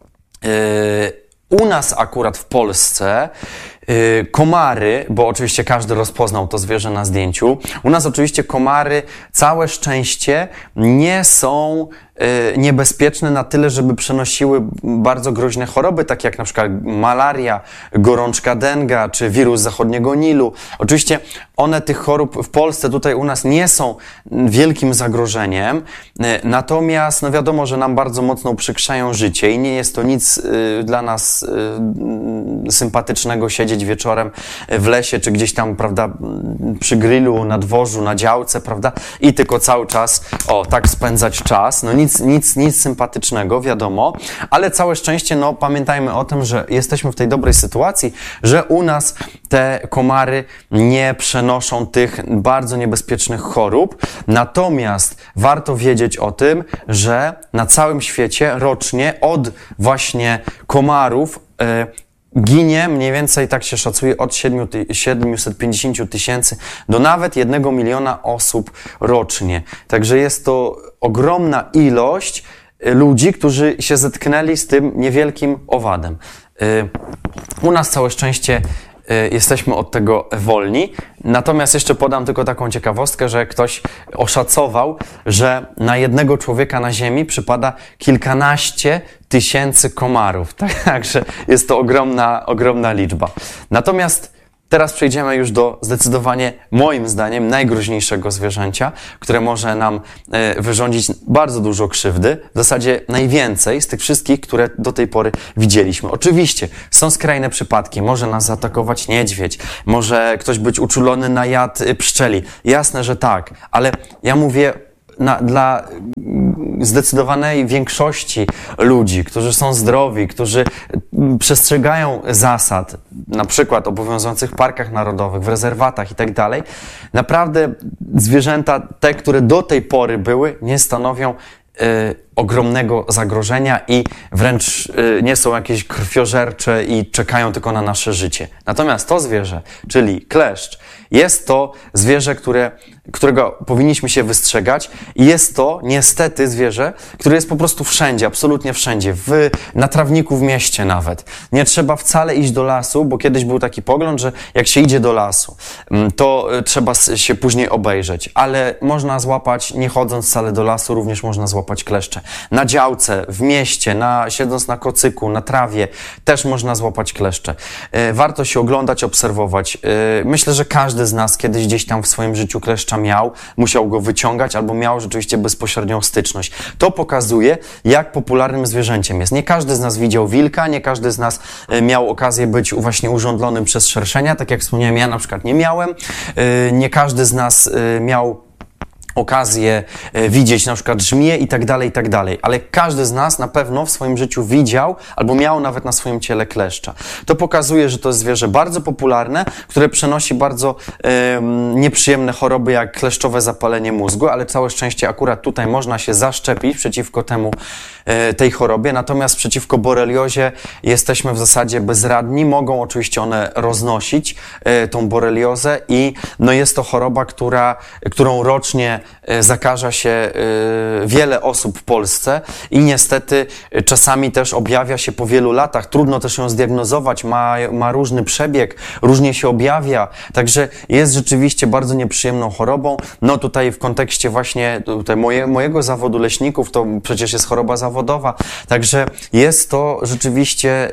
U nas akurat w Polsce komary, bo oczywiście każdy rozpoznał to zwierzę na zdjęciu. U nas oczywiście komary, całe szczęście, nie są niebezpieczne na tyle, żeby przenosiły bardzo groźne choroby, takie jak na przykład malaria, gorączka denga czy wirus zachodniego Nilu. Oczywiście one tych chorób w Polsce, tutaj u nas nie są wielkim zagrożeniem, natomiast no wiadomo, że nam bardzo mocno uprzykrzają życie i nie jest to nic dla nas sympatycznego siedzieć wieczorem w lesie, czy gdzieś tam, prawda, przy grillu, na dworzu, na działce, prawda, i tylko cały czas, tak spędzać czas. No nic sympatycznego, wiadomo, ale całe szczęście, no pamiętajmy o tym, że jesteśmy w tej dobrej sytuacji, że u nas te komary nie przenoszą tych bardzo niebezpiecznych chorób, natomiast warto wiedzieć o tym, że na całym świecie rocznie od właśnie komarów ginie mniej więcej, tak się szacuje, od 750 000 do nawet 1 miliona osób rocznie. Także jest to ogromna ilość ludzi, którzy się zetknęli z tym niewielkim owadem. U nas całe szczęście jesteśmy od tego wolni. Natomiast jeszcze podam tylko taką ciekawostkę, że ktoś oszacował, że na jednego człowieka na Ziemi przypada kilkanaście tysięcy komarów. Także jest to ogromna liczba. Natomiast teraz przejdziemy już do zdecydowanie, moim zdaniem, najgroźniejszego zwierzęcia, które może nam wyrządzić bardzo dużo krzywdy, w zasadzie najwięcej z tych wszystkich, które do tej pory widzieliśmy. Oczywiście są skrajne przypadki, może nas zaatakować niedźwiedź, może ktoś być uczulony na jad pszczeli. Jasne, że tak, ale ja mówię dla zdecydowanej większości ludzi, którzy są zdrowi, którzy przestrzegają zasad, na przykład obowiązujących w parkach narodowych, w rezerwatach i tak dalej, naprawdę zwierzęta, te, które do tej pory były, nie stanowią ogromnego zagrożenia i wręcz nie są jakieś krwiożercze i czekają tylko na nasze życie. Natomiast to zwierzę, czyli kleszcz, jest to zwierzę, którego powinniśmy się wystrzegać i jest to niestety zwierzę, które jest po prostu wszędzie, absolutnie wszędzie, na trawniku w mieście nawet. Nie trzeba wcale iść do lasu, bo kiedyś był taki pogląd, że jak się idzie do lasu, to trzeba się później obejrzeć, ale można złapać, nie chodząc wcale do lasu, również można złapać kleszcze. Na działce, w mieście, siedząc na kocyku, na trawie, też można złapać kleszcze. Warto się oglądać, obserwować. Myślę, że każdy z nas kiedyś gdzieś tam w swoim życiu kleszcza miał, musiał go wyciągać albo miał rzeczywiście bezpośrednią styczność. To pokazuje, jak popularnym zwierzęciem jest. Nie każdy z nas widział wilka, nie każdy z nas miał okazję być właśnie urządlonym przez szerszenia, tak jak wspomniałem, ja na przykład nie miałem. Nie każdy z nas miał okazję widzieć na przykład żmiję i tak dalej, ale każdy z nas na pewno w swoim życiu widział albo miał nawet na swoim ciele kleszcza. To pokazuje, że to jest zwierzę bardzo popularne, które przenosi bardzo nieprzyjemne choroby jak kleszczowe zapalenie mózgu, ale całe szczęście akurat tutaj można się zaszczepić przeciwko tej chorobie, natomiast przeciwko boreliozie jesteśmy w zasadzie bezradni. Mogą oczywiście one roznosić tą boreliozę i jest to choroba, którą rocznie zakaża się wiele osób w Polsce i niestety czasami też objawia się po wielu latach. Trudno też ją zdiagnozować, ma różny przebieg, różnie się objawia, także jest rzeczywiście bardzo nieprzyjemną chorobą. Tutaj w kontekście właśnie mojego zawodu leśników to przecież jest choroba zawodowa, także jest to rzeczywiście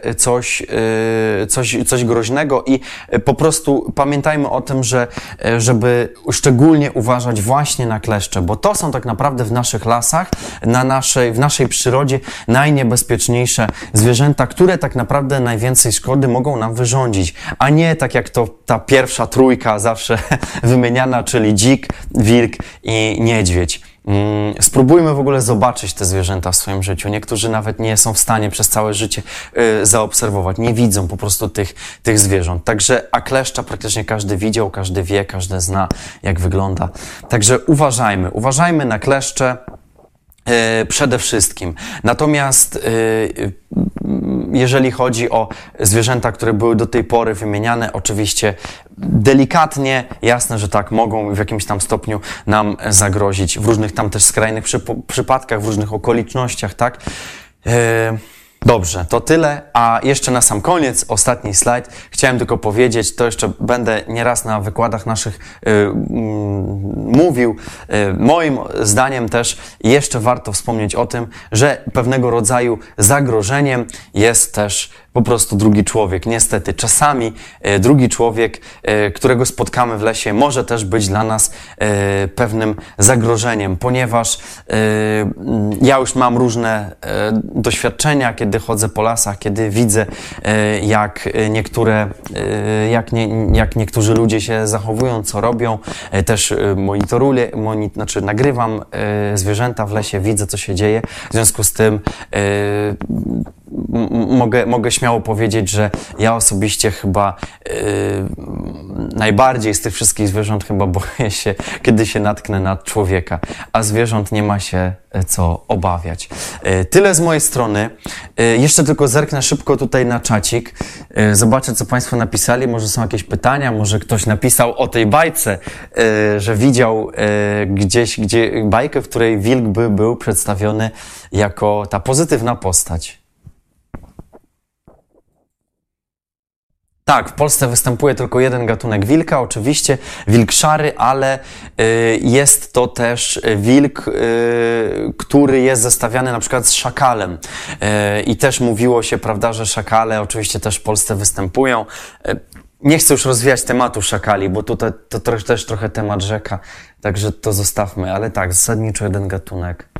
coś groźnego i po prostu pamiętajmy o tym, żeby szczególnie uważać właśnie na kleszcze, bo to są tak naprawdę w naszych lasach, w naszej przyrodzie najniebezpieczniejsze zwierzęta, które tak naprawdę najwięcej szkody mogą nam wyrządzić, a nie tak jak to ta pierwsza trójka zawsze wymieniana, czyli dzik, wilk i niedźwiedź. Spróbujmy w ogóle zobaczyć te zwierzęta w swoim życiu. Niektórzy nawet nie są w stanie przez całe życie zaobserwować, nie widzą po prostu tych zwierząt. Także, a kleszcza praktycznie każdy widział, każdy wie, każdy zna, jak wygląda. Także uważajmy na kleszcze przede wszystkim. Natomiast jeżeli chodzi o zwierzęta, które były do tej pory wymieniane, oczywiście delikatnie, jasne, że tak, mogą w jakimś tam stopniu nam zagrozić w różnych tam też skrajnych przypadkach, w różnych okolicznościach, tak? Dobrze, to tyle, a jeszcze na sam koniec, ostatni slajd, chciałem tylko powiedzieć, to jeszcze będę nieraz na wykładach naszych mówił, moim zdaniem też jeszcze warto wspomnieć o tym, że pewnego rodzaju zagrożeniem jest też po prostu drugi człowiek. Niestety, czasami drugi człowiek, którego spotkamy w lesie, może też być dla nas pewnym zagrożeniem, ponieważ ja już mam różne doświadczenia, kiedy chodzę po lasach, kiedy widzę, jak niektórzy ludzie się zachowują, co robią. Też nagrywam zwierzęta w lesie, widzę, co się dzieje. W związku z tym mogę śmiało powiedzieć, że ja osobiście chyba najbardziej z tych wszystkich zwierząt chyba boję się, kiedy się natknę na człowieka, a zwierząt nie ma się co obawiać. Tyle z mojej strony. Jeszcze tylko zerknę szybko tutaj na czacik. Zobaczę, co Państwo napisali. Może są jakieś pytania, może ktoś napisał o tej bajce, że widział gdzieś bajkę, w której wilk był przedstawiony jako ta pozytywna postać. Tak, w Polsce występuje tylko jeden gatunek wilka, oczywiście wilk szary, ale jest to też wilk, który jest zestawiany na przykład z szakalem. I też mówiło się, prawda, że szakale oczywiście też w Polsce występują. Nie chcę już rozwijać tematu szakali, bo tutaj to też trochę temat rzeka, także to zostawmy, ale tak, zasadniczo jeden gatunek.